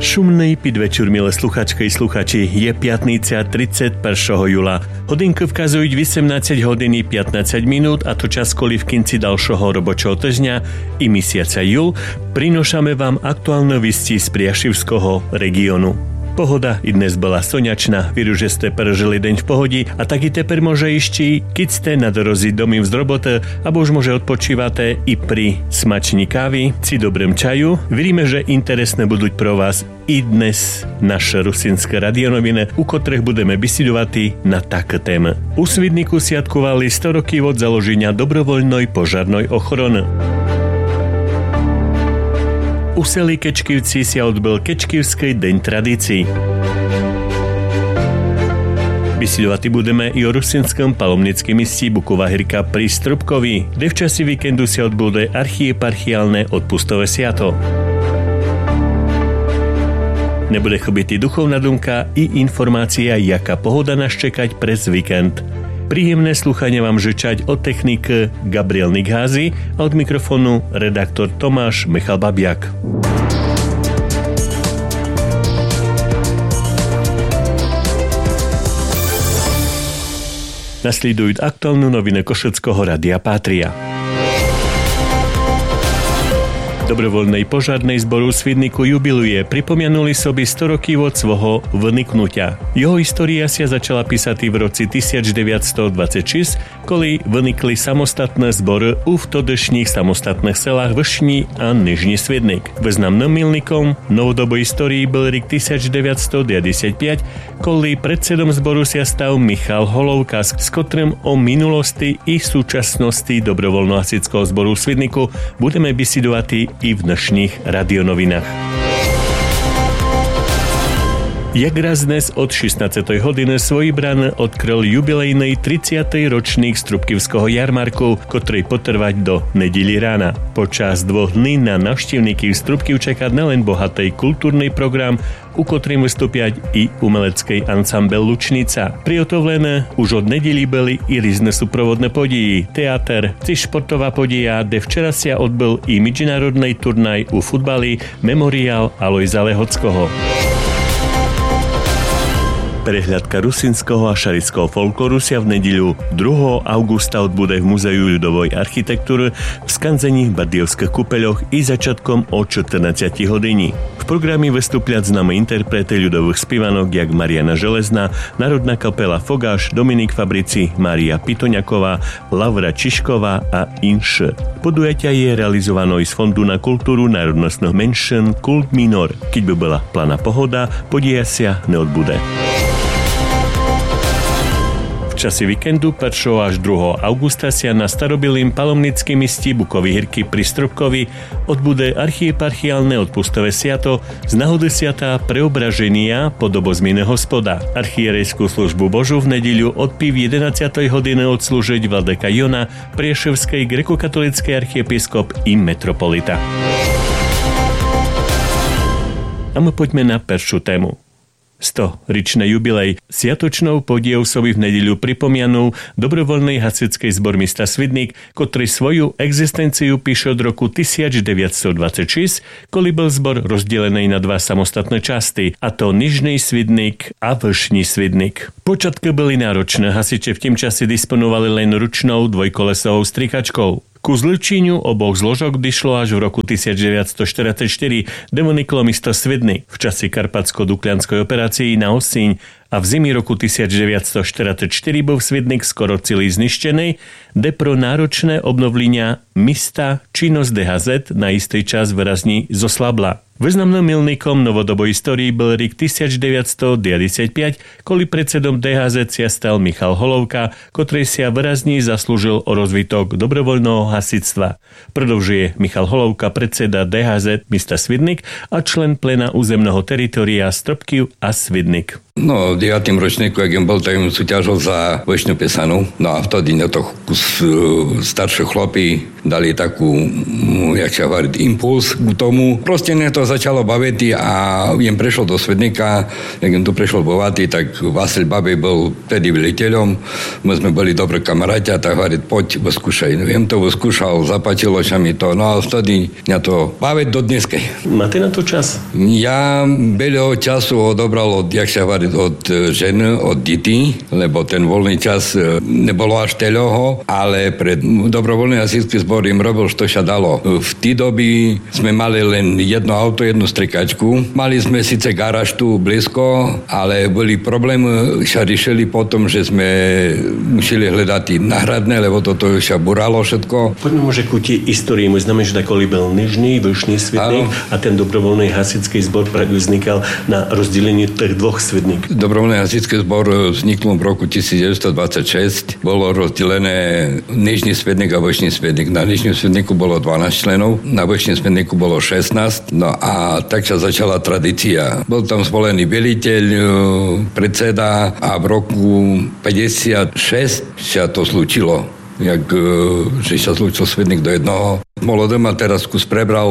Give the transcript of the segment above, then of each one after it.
Šumný podvečer, milé sluchačky i sluchači, je piatnica 31. júla. Hodinky vkazujú 18 hodiny 15 minút a to čas koli v kinci dalšieho robočého týždňa i mesiaca júl prinošame vám aktuálne visti z Priašivského regiónu. Pohoda i dnes bola soňačná, věru, že ste prežili deň v pohodi a taky teper môže išti, keď ste na dorozi domov z roboty, abo už môže odpočívate i pri smačni kávy, ci dobrým čaju. Veríme, že interesné budú pro vás i dnes naše rusinské radionoviny, u ktorých budeme bisidovati na také témy. U Svidniku siatkovali 100 roky od založenia dobrovoľnej požarnej ochrany. U seli Kečkivci si odbyl Kečkivský deň tradícií. Bisidovati budeme i o rusinskom palomnickém místí Buková Hyrka pri Strupkovi, kde v časi víkendu si odbude archieparchiálne odpustové sviato. Nebude chybět i duchovná dumka i informácia, jaká pohoda nás čekať prez víkend. Príjemné slúchanie vám žečať od techniky Gabriel Nigházy a od mikrofónu redaktor Tomáš Michal Babiak. Nasledujú aktuálnu novinu Košického rádia Pátria. Dobrovoľnej požárnej zboru Svidniku jubiluje, pripomenuli sobi 100 roky od svojho vniknutia. Jeho história sa začala písať v roci 1926, koli vnikli samostatné zbory u vtodešních samostatných selách Vršní a Nižní Svidnik. Významným milníkom novodobej histórii byl rok 1995, koli predsedom zboru sa stal Michal Holovka, s ktorým o minulosti i súčasnosti dobrovoľno-hasičského zboru Svidniku budeme bisidovati i v dnešních radionovinách. Jak raz dnes od 16. hodiny svoji bran odkryl jubilejnej 30. ročník Strupkivského jarmarku, ktorý potrvať do nedeli rána. Počas 2 dní na navštívníky v Strupkiv čaká nelen bohatý kultúrny program, u ktorým vystúpiať i umelecký ansambel Lučnica. Prihotovlené už od nedeli byli i rýzne súprovodné podії, teater, či športová podija, kde včera sa odbyl i medzinárodný turnaj u futbali Memoriál Alojza Lehockého. Prehľadka rusinského a šarického folkloru sa v nedeľu 2. augusta odbude v Múzeu ľudovej architektúry v skanzení v Bardejovských kúpeľoch i začiatkom o 14 hodiny. V programe vystúpia známe interprety ľudových spievanok jak Mariana Železná, Národná kapela Fogáš, Dominik Fabrici, Mária Pitoňaková, Laura Čišková a inše. Podujatia je realizované z Fondu na kultúru národnostných menšín Kult Minor. Keď by bola plná pohoda, podieja sa neodbude. V časi víkendu 1. až 2. augusta sa na starobilým palomnickém místí Bukovej Hyrky pri Strupkovi odbude archieparchiálne odpustové sviato z náhody sviata Preobraženia podobozminy Hospoda. Archierejskú službu Božu v nedeľu od 11. hodiny odslúžiť vladyka Jona, prieševský grekokatolický archiepiskop i metropolita. A my poďme na peršiu tému. 100-ričné jubilej. Sviatočnou podijou sobi v nedeľu pripomianú dobrovoľný hasičský zbor mesta Svidnik, ktorý svoju existenciu píše od roku 1926, koli bol zbor rozdelený na 2 samostatné časti, a to Nižný Svidnik a Vršní Svidnik. Počiatky byli náročné, hasiče v tým čase disponovali len ručnou dvojkolesovou strikačkou. Ku zlučeniu oboch zložok vyšlo až v roku 1944, kde vniklo mesto Svidnik v čase karpatsko-duklianskej operácii na Osíň a v zimi roku 1944 bol Svidnik skoro celý zništený, kde pro náročné obnovlenia mesta činnosť DHZ na istý čas výrazne zoslabla. Významným milníkom novodoboj histórii byl rok 1995, koli predsedom DHZ sa stal Michal Holovka, ktorý sa výrazne zaslúžil o rozvitok dobrovoľného hasičstva. Prodlžuje Michal Holovka, predseda DHZ mesta Svidnik a člen plena územného teritoria Strupkiv a Svidnik. No, v 9. ročníku, jak im bol, tak im súťažil za vojšnú pesanu. No a vtedy na to kus staršie chlopy dali takú, jak sa hovorí, impuls k tomu. Proste mne to začalo baviť a im prešlo do Svedníka. Jak im tu prešlo bovati, tak Vasil Babej bol vtedy veliteľom. My sme boli dobrí kamaráti a tak hovorí, poď, vyskúšaj. Viem to vyskúšal, zapatilo sa mi to. No a vtedy mňa to baviť do dneskej. Máte na to čas? Ja veľa času odobral od, jak sa hovorí, od ženy, od detí, lebo ten voľný čas nebolo až teľoho, ale pred dobrovoľný hasičský zbor im robil, čo sa dalo. V tí doby sme mali len jedno auto, jednu strikačku. Mali sme síce garáž tu blízko, ale boli problémy, sa riešili potom, že sme museli hľadať náhradné, lebo toto sa buralo všetko. Poďme môže ku tie histórii. My známe, že takoli byl Nižný, Vršný Svidník a ten dobrovoľný hasičský zbor vznikal na rozdelení tých dvoch Svidník. Dobrovoľný hasičský zbor vzniklo v roku 1926. Bolo rozdelené Nižný Svedník a Vršný Svedník. Na Nižním Svedníku bolo 12 členov, na Vršním Svedníku bolo 16. No a tak sa začala tradícia. Bol tam zvolený veliteľ, predseda a v roku 56 sa to slúčilo. Že sa zlúčil Svedník do jednoho. Molodom a teraz kus prebral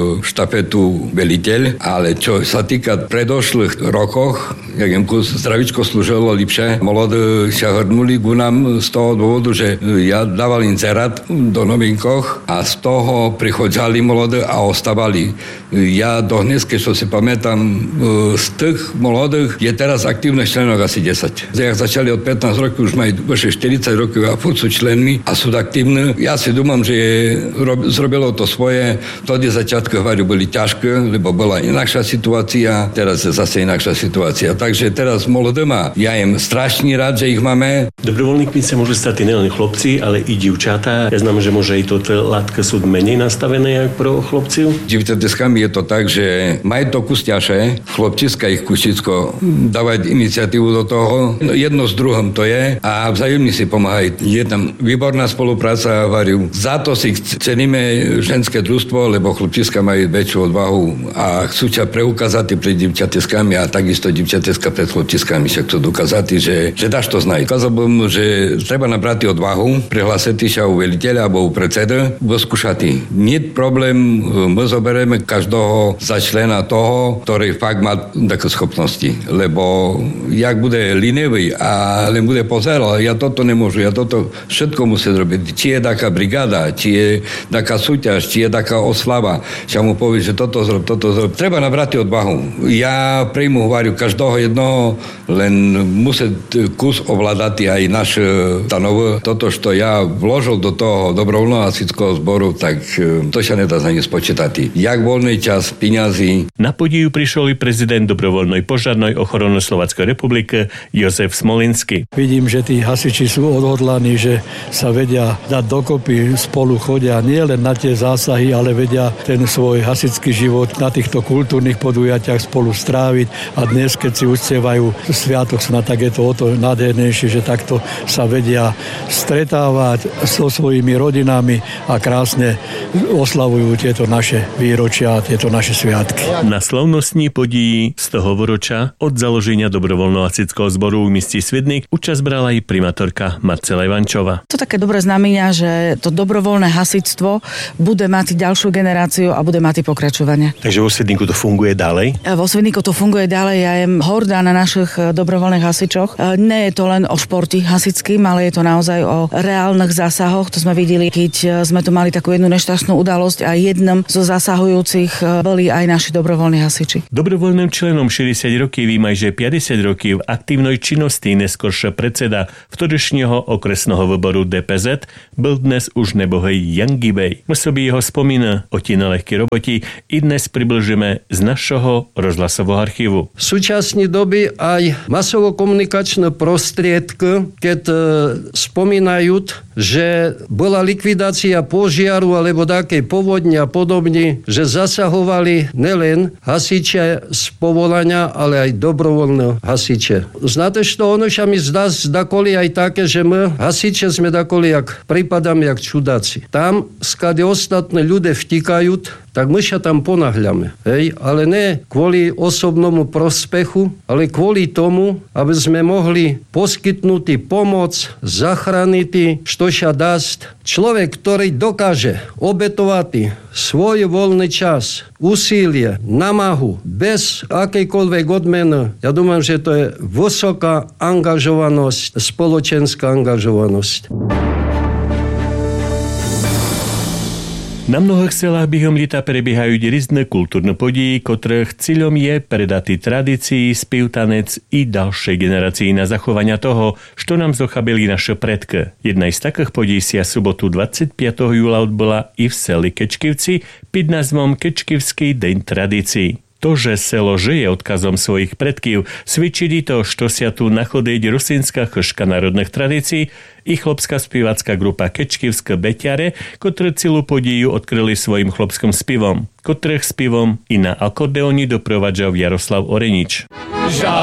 štafetu veliteľ, ale čo sa týka predošlých rokoch, jak im kus zdravičko slúžilo lepšie, molody sa hrnuli ku nám z toho dôvodu, že ja dával inzerát do novinkoch a z toho prichádzali molody a ostávali. Ja do dneska, čo si pamätám, z tých molodých je teraz aktívnych členov asi 10. Jak začali od 15 rokov, už majú vyše 40 rokov a furt sú členmi a sú aktívni. Ja si dúmam, že zrobilo to svoje. Vtedy začiatky hovorí, boli ťažké, lebo bola inakšia situácia, teraz je zase inakšia situácia. Takže teraz molodoma, ja im strašne rád, že ich máme. Dobrovoľníkmi sa môžu stať nielen chlopci, ale i dievčatá. Ja znám, že môže i to látky sú menej nastavené ako pro chlopcov. Dievčatkami je to tak, že majú to kus ťažšie, chlopčiska ich kušičko dávať iniciatívu do toho. Jedno s druhom to je a vzájomne si pomáhajú. Je tam výborná spolupráca, hovorím. Za to si ceníme ženské družstvo, lebo chlapčiska majú väčšiu odvahu a chcú sa preukázať pred dievčatiskami a takisto dievčatiska pred chlapčiskami sa chcú dokázať, že dáš to znaj. Kázal bym, že treba nabrať odvahu, prihlásiť sa u veliteľa alebo u predseda, vyskúšať. Nie problém, my zoberieme každého za člena toho, ktorý fakt má také schopnosti, lebo jak bude linevý a len bude pozerať, ja toto nemôžu, ja toto všetko musím robiť. Či je taká brigáda, či je taká súťaž, či je taká oslava, čo mu povie, že toto zrob. Treba nabrať odvahu. Ja príjmu hovorím každého jednoho, len musí kus ovládať aj náš stanov. Toto, čo ja vložil do toho dobrovoľného hasičského zboru, tak to sa nedá za ne spočítať. Jak voľný čas, peňazí. Na podiju prišiel i prezident dobrovoľnej požiarnej ochrany Slovenskej republiky Jozef Smolinský. Vidím, že tí hasiči sú odhodlaní, že sa vedia dať dokopy, spolu chodia nie len na tie zásahy, ale vedia ten svoj hasičský život na týchto kultúrnych podujatiach spolu stráviť a dnes, keď si uctievajú sviatok, tak je to o to nádhernejšie, že takto sa vedia stretávať so svojimi rodinami a krásne oslavujú tieto naše výročia, tieto naše sviatky. Na slavnostní podíji z toho roča od založenia dobrovoľného hasičského zboru v meste Svidník účasť brala aj primátorka Marcela Ivančová. To také dobré znamenia, že to dobrovoľné hasičstvo bude mať ďalšiu generáciu a bude mať pokračovanie. Takže vo Svidníku to funguje ďalej? Vo Svidníku to funguje ďalej. Ja jem hordá na našich dobrovoľných hasičoch. Nie je to len o športe hasičským, ale je to naozaj o reálnych zásahoch. To sme videli, keď sme tu mali takú jednu nešťastnú udalosť a jednom zo zasahujúcich boli aj naši dobrovoľní hasiči. Dobrovoľným členom 60 rokov majže 50 rokov aktívnej činnosti neskoršie predseda vtedajšieho okresného výboru DPZ byl dnes už nebohej Jan Gibej. My sobie jeho spomína o tie nelehké roboti i dnes približíme z našeho rozhlasového archívu. V súčasnej doby aj masovo-komunikačné prostriedky, keď spomínajú, že bola likvidácia požiaru alebo takej povodne a podobne, že zasahovali nelen hasiče z povolania, ale aj dobrovoľné hasiče. Znáte, što ono sa mi zdá dakoli aj také, že my hasiče sme dakoli, jak pripadáme, jak čudáci. Tam, skade ostatné ľudia vtikajú, tak my sa tam ponáhľame. Hej? Ale ne kvôli osobnému prospechu, ale kvôli tomu, aby sme mohli poskytnúť pomoc, zachrániť, čo sa dá. Človek, ktorý dokáže obetovať svoj voľný čas, úsilie, namahu, bez akejkoľvek odmeny, ja dúfam, že to je vysoká angažovanosť, spoločenská angažovanosť. Na mnohých selách behom leta prebiehajú rôzne kultúrne podії, ktorých cieľom je predať tradícii, spiev, tanec i ďalšej generácii na zachovania toho, čo nám zochabili naše predky. Jedna z takých podí sa sobotu 25. júla odbola i v seli Kečkivci pod názvom Kečkivský deň tradícií. To, že selo žije odkazom svojich predkov, svedčí to, što sa tu nachodiť rusínska chržka národných tradícií i chlopská spívacká grupa Kečkivské beťare, ktoré celú podiju odkryli svojim chlopským spivom, ktorých spivom i na akordeóni doprovadžal Jaroslav Orenič.